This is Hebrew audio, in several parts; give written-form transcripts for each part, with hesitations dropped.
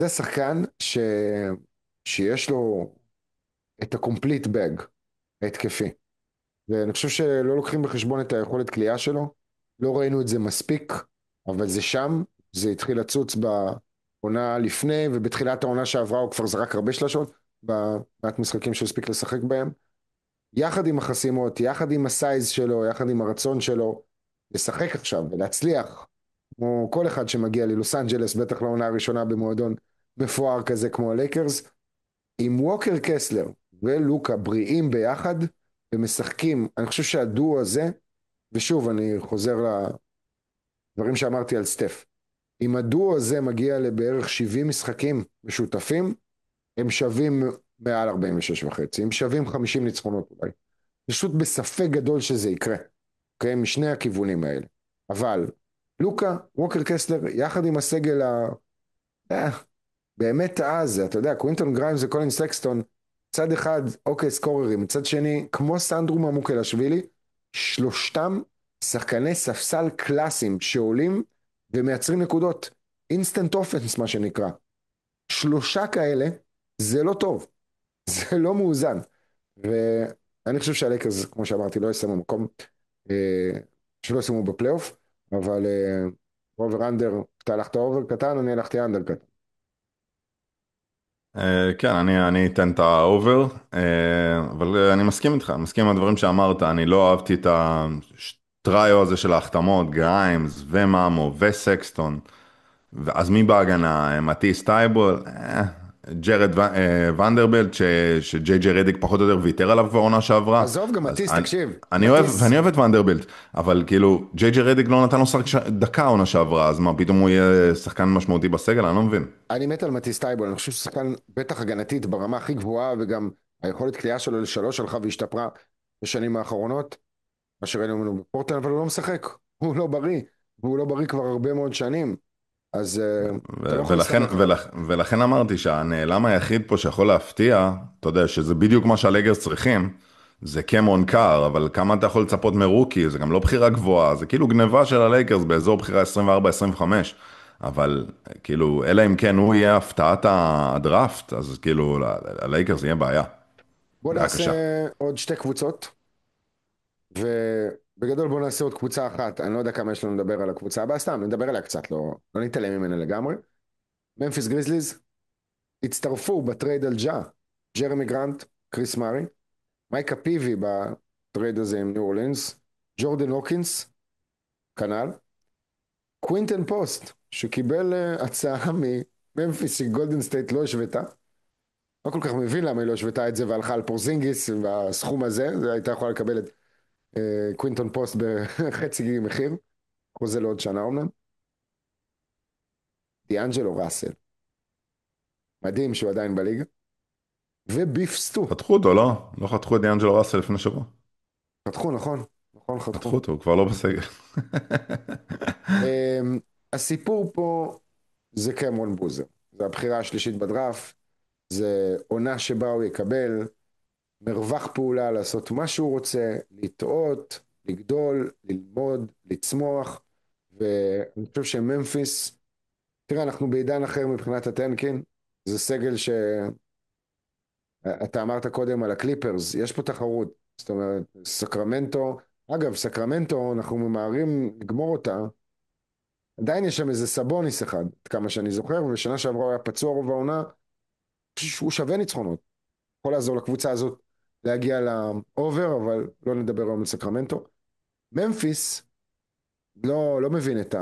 זה שחקן שיש לו את ה-complete bag ההתקפי. ואני חושב שלא לוקחים בחשבון את היכולת קליעה שלו. לא ראינו את זה מספיק, אבל זה שם. זה התחיל לצוץ בעונה לפני, ובתחילת העונה שעברה הוא כבר זרק הרבה שלשות, במעט משחקים שהוא הספיק לשחק בהם. יחד עם החסימות, יחד עם הסייז שלו, יחד עם הרצון שלו, לשחק עכשיו ולהצליח, כמו כל אחד שמגיע ללוס אנג'לס, בטח לעונה הראשונה במועדון מפואר כזה כמו הלייקרס, עם ווקר קסלר ולוקה בריאים ביחד ומשחקים. אני חושב שהדואו הזה, ושוב אני חוזר לדברים שאמרתי על סטף, אם הדואו הזה מגיע לבערך 70 משחקים משותפים, הם שווים מעל 46 וחצי, הם שווים 50 ניצחונות אולי. פשוט בספק גדול שזה יקרה, אוקיי? משני הכיוונים האלה. אבל לוקה, ווקר קסלר, יחד עם הסגל אה, באמת אז, אתה יודע, קווינטון גריימס וקולין סקסטון, צד אחד, אוקיי, סקוררים, מצד שני, כמו סנדרו ממוקלשווילי, שלושתם שחקני ספסל קלאסיים שעולים ומייצרים נקודות. אינסטנט אופנס, מה שנקרא. שלושה כאלה, זה לא טוב. זה לא מאוזן. ואני חושב שהלייקרס, כמו שאמרתי, לא יסיימו מקום, אה, שלא יסיימו בפלייאוף, אבל אובר אנדר, אתה הלכת אובר קטן, אני הלכתי אנדר קטן. כן, אני אתן את האובר, אבל אני מסכים איתך, מסכים עם הדברים שאמרת. אני לא אהבתי את הטריו הזה של ההחתמות, גריימס ומאמו וסקסטון. אז מי בהגנה? מטיס טייבול, ונדרבלט, שג'יי ג'יי רדיק פחות או יותר ויתר עליו כבר עונה שעברה. עזוב, גם אז מטיס, תקשיב, אני אוהב, מטיס, ואני אוהב את ונדרבלט, אבל כאילו, ג'יי ג'יי רדיק לא נתן לו דקה עונה שעברה, אז מה, פתאום הוא יהיה שחקן משמעותי בסגל? אני לא מבין. אני מת על מטיס טייבול, אני חושב ששחקן בטח הגנתית ברמה הכי גבוהה, וגם היכולת קליעה שלו לשלוש הלכה והשתפרה בשנים האחרונות, מה שראינו ממנו בפורטל, אבל הוא לא משחק, הוא לא בריא, והוא לא בריא כבר הרבה מאוד שנים, אז אתה לא יכול ולכן, להסתמך עליו. ולכן אמרתי שהנעלם היחיד פה שיכול להפתיע, אתה יודע, שזה בדיוק מה שהליגרס צריכים, זה קמרון קאר, אבל כמה אתה יכול לצפות מרוקי? זה גם לא בחירה גבוהה, זה כאילו גניבה של הליגרס באזור בחירה 24-25, אבל כאילו, אלא אם כן הוא יהיה הפתעת הדראפט, אז כאילו, הליגרס יהיה בעיה, בוא בעיה נעשה קשה. עוד שתי קבוצות, ובגדול בוא נעשה עוד קבוצה אחת, אני לא יודע כמה יש לנו לדבר על הקבוצה הבאה, סתם נדבר עליה קצת, לא נתעלם ממנה לגמרי. ממפיס גריזליז הצטרפו בטרייד על ג'רמי גרנט, קריס מארי, מייקה פיבי בטרייד הזה עם ניו אורלינס, ג'ורדן הוקינס, כנ"ל, קווינטן פוסט, שקיבל הצעה מממפיס שגולדן סטייט לא השוותה, לא כל כך מבין למה היא לא השוותה את זה והלכה על פורזינגיס והסכום הזה, זה הייתה יכולה לקבל את קווינטון פוסט בחצי מחיר, חוזה לעוד שנה אומנם, דיאנג'לו ראסל, מדהים שהוא עדיין בליגה, וביף סטו, חתכו אותו, לא? לא חתכו את דיאנג'לו ראסל לפני שבוע? חתכו נכון, נכון חתכו חתכו. אותו, הוא כבר לא בסגל. הסיפור פה זה קמרון בוזר, זה הבחירה השלישית בדראפט, זה עונה שבה הוא יקבל מרווח פעולה לעשות מה שהוא רוצה, לטעות, לגדול, ללמוד, לצמוח, ואני חושב שממפיס, תראה, אנחנו בעידן אחר מבחינת הטנקין, זה סגל שאתה אמרת קודם על הקליפרס, יש פה תחרות, זאת אומרת, סקרמנטו, אגב, סקרמנטו, אנחנו ממהרים לגמור אותה, עדיין יש שם איזה סבוניס אחד, עד כמה שאני זוכר, ושנה שעברה הוא היה פצוע רוב העונה, הוא שווה ניצחונות, יכול לעזור לקבוצה הזאת להגיע לאובר, אבל לא נדבר היום על סקרמנטו. ממפיס לא מבין את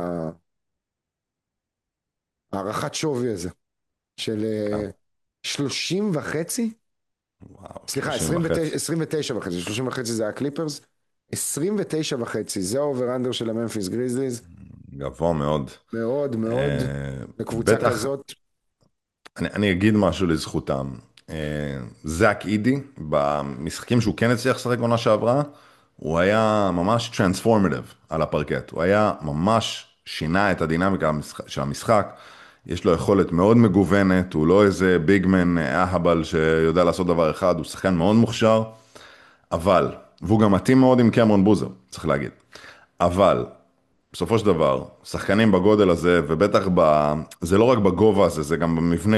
הערכת שווי הזה של 30 וחצי, וואו, סליחה, 30 וחצי. 29 וחצי, 30 וחצי זה הקליפרס, 29 וחצי, זה האובר אנדר של הממפיס גריזליז, גבוה מאוד. מאוד מאוד, לקבוצה בטח, כזאת, אני אגיד משהו לזכותם. זאק אידי, במשחקים שהוא כן הצליח לשחק בעונה שעברה, הוא היה ממש טרנספורמטיב על הפרקט. הוא היה ממש שינה את הדינמיקה של המשחק. יש לו יכולת מאוד מגוונת, הוא לא איזה ביגמן אהבל שיודע לעשות דבר אחד, הוא שחקן מאוד מוכשר, אבל, והוא גם מתאים מאוד עם קמרון בוזר, צריך להגיד. אבל, בסופו של דבר, שחקנים בגודל הזה, ובטח זה לא רק בגובה הזה, זה גם במבנה